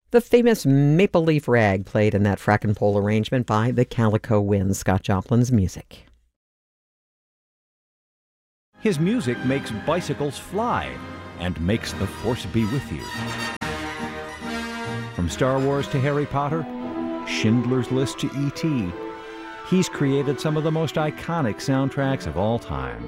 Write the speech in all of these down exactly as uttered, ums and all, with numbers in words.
The famous Maple Leaf Rag played in that frack and pole arrangement by the Calico Winds, Scott Joplin's music. His music makes bicycles fly and makes the Force be with you. From Star Wars to Harry Potter, Schindler's List to E T, he's created some of the most iconic soundtracks of all time.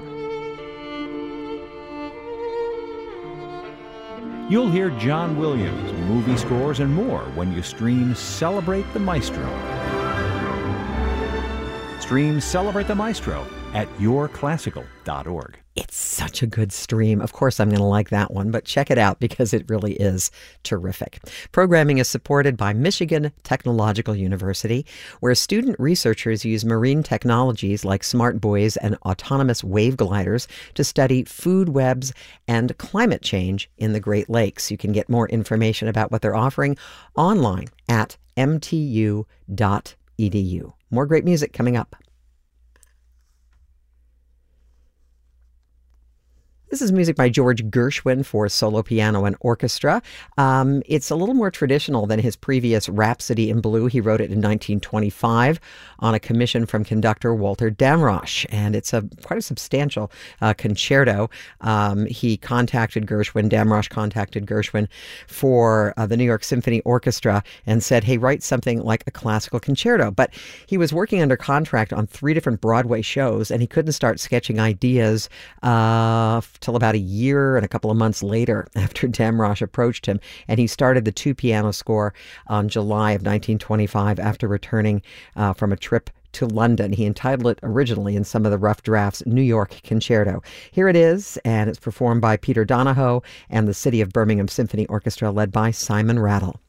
You'll hear John Williams, movie scores, and more when you stream Celebrate the Maestro. Stream Celebrate the Maestro at your classical dot org. It's such a good stream. Of course, I'm going to like that one, but check it out because it really is terrific. Programming is supported by Michigan Technological University, where student researchers use marine technologies like smart buoys and autonomous wave gliders to study food webs and climate change in the Great Lakes. You can get more information about what they're offering online at m t u dot e d u. More great music coming up. This is music by George Gershwin for solo piano and orchestra. Um, it's a little more traditional than his previous Rhapsody in Blue. He wrote it in nineteen twenty-five on a commission from conductor Walter Damrosch, and it's a quite a substantial uh, concerto. Um, he contacted Gershwin, Damrosch contacted Gershwin for uh, the New York Symphony Orchestra and said, hey, write something like a classical concerto. But he was working under contract on three different Broadway shows, and he couldn't start sketching ideas uh, till about a year and a couple of months later after Damrosch approached him. And he started the two-piano score on July of nineteen twenty-five after returning uh, from a trip to London. He entitled it originally in some of the rough drafts, New York Concerto. Here it is, and it's performed by Peter Donahoe and the City of Birmingham Symphony Orchestra led by Simon Rattle.